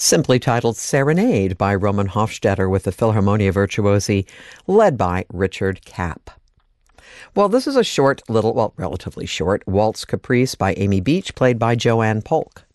simply titled Serenade by Roman Hofstetter with the Philharmonia Virtuosi, led by Richard Kapp. Well, this is a relatively short, waltz caprice by Amy Beach, played by Joanne Polk.